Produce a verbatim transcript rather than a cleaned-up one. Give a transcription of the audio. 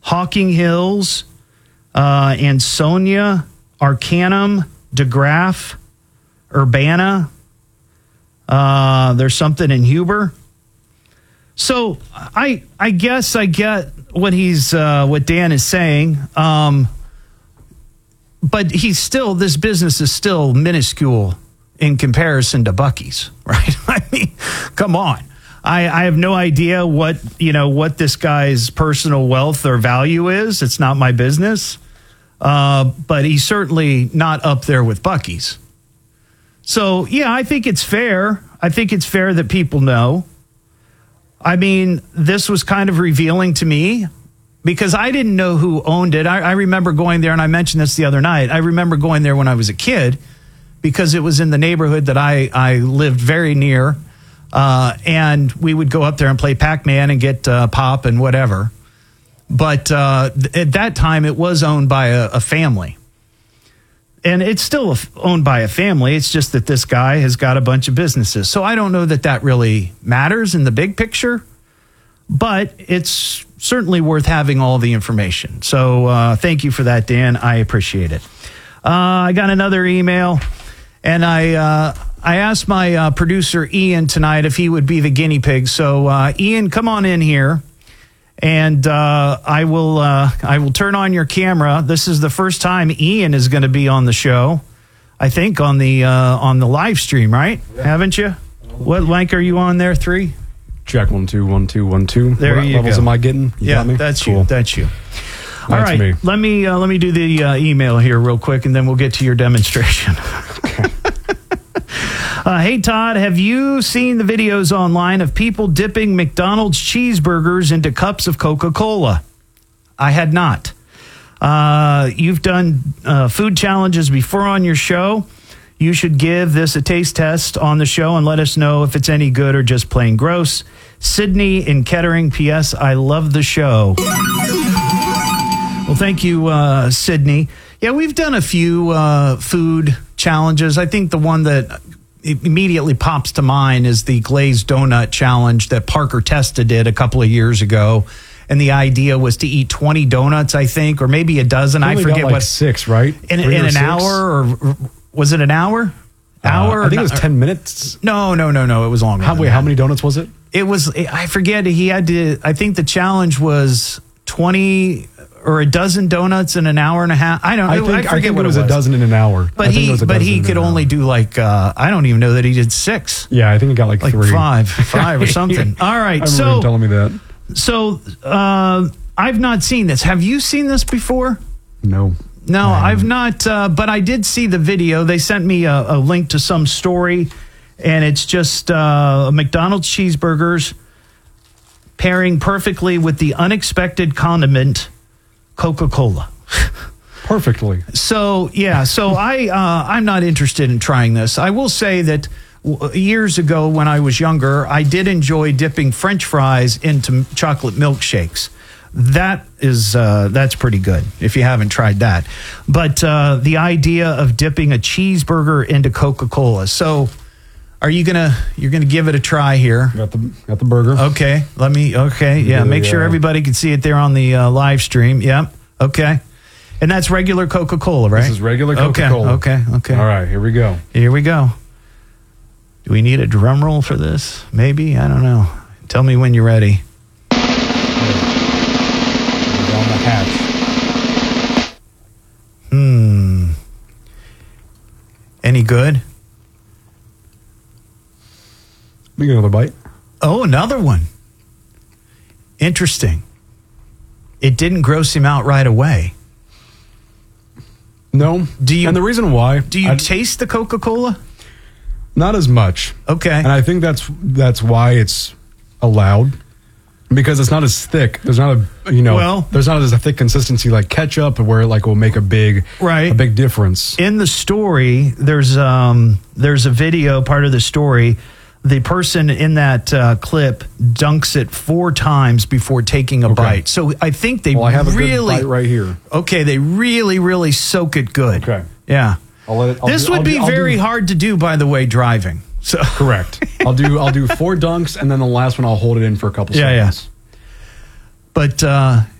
Hawking Hills, uh, Ansonia, Arcanum, DeGraff, Urbana. Uh, there's something in Huber. So I I guess I get what he's uh, what Dan is saying, um, but he's still this business is still minuscule in comparison to Buc-ee's, right? I mean, come on. I, I have no idea what you know what this guy's personal wealth or value is. It's not my business, uh, but he's certainly not up there with Buc-ee's. So yeah, I think it's fair. I think it's fair that people know. I mean, this was kind of revealing to me because I didn't know who owned it. I, I remember going there, and I mentioned this the other night. I remember going there when I was a kid because it was in the neighborhood that I, I lived very near. Uh, and we would go up there and play Pac-Man and get uh, pop and whatever. But uh, th- at that time, it was owned by a, a family. And it's still a f- owned by a family. It's just that this guy has got a bunch of businesses. So I don't know that that really matters in the big picture. But it's certainly worth having all the information. So uh, thank you for that, Dan. I appreciate it. Uh, I got another email, and I... Uh, I asked my uh, producer, Ian, tonight if he would be the guinea pig. So, uh, Ian, come on in here, and uh, I will uh, I will turn on your camera. This is the first time Ian is going to be on the show, I think, on the uh, on the live stream, right? Yeah. Haven't you? What link are you on there? Three? Check one, two, one, two, one, two. There what you levels go. am I getting? You yeah, got me? that's cool. you. That's you. All that's right, me. let me uh, let me do the uh, email here real quick, and then we'll get to your demonstration. Okay. Uh, hey, Todd, have you seen the videos online of people dipping McDonald's cheeseburgers into cups of Coca-Cola? I had not. Uh, you've done uh, food challenges before on your show. You should give this a taste test on the show and let us know if it's any good or just plain gross. Sydney in Kettering, P S. I love the show. Well, thank you, uh, Sydney. Yeah, we've done a few uh, food challenges. I think the one that immediately pops to mind is the glazed donut challenge that Parker Testa did a couple of years ago. And the idea was to eat twenty donuts, I think, or maybe a dozen. I forget like what. Six, right? In, in an six? hour, or was it an hour? Hour? Uh, I think it was ten minutes. No, no, no, no. It was longer. How, wait, how many donuts was it? It was, I forget. He had to, I think the challenge was twenty or a dozen donuts in an hour and a half. I don't know. I think, I forget I think what it was, it was a dozen in an hour. But he, but he could only do like, uh, I don't even know that he did six. Yeah, I think he got like, like three. five, five or something. All right. I remember so, him telling me that. So, uh, I've not seen this. Have you seen this before? No. No, I've not, uh, but I did see the video. They sent me a, a link to some story, and it's just uh, McDonald's cheeseburgers pairing perfectly with the unexpected condiment Coca-Cola. Perfectly. So, yeah, so I, uh, I'm not interested in trying this. I will say that w- years ago when I was younger, I did enjoy dipping French fries into chocolate milkshakes. That is, uh, that's pretty good if you haven't tried that. But uh, the idea of dipping a cheeseburger into Coca-Cola. So are you going to, you're going to give it a try here? Got the, got the burger. Okay. Let me, okay. Yeah. Make sure everybody can see it there on the uh, live stream. Yep. Okay. And that's regular Coca-Cola, right? This is regular Coca-Cola. Okay. Okay. Okay. All right. Here we go. Here we go. Do we need a drum roll for this? Maybe. I don't know. Tell me when you're ready. On the hatch. Hmm. Any good? We get another bite. Oh, another one. Interesting. It didn't gross him out right away. No. Do you? And the reason why? Do you I, taste the Coca-Cola? Not as much. Okay. And I think that's that's why it's allowed. Because it's not as thick. There's not a you know. Well, there's not as a thick consistency like ketchup, where it like will make a big right. a big difference. In the story, there's um there's a video part of the story. The person in that uh, clip dunks it four times before taking a okay. bite. So I think they well, I have a really good bite right here. Okay, they really really soak it good. Okay. Yeah. I'll let it, I'll this do, would I'll be do, very do, hard to do, by the way, driving. So correct. I'll do I'll do four dunks, and then the last one I'll hold it in for a couple yeah, seconds. Yeah. But uh,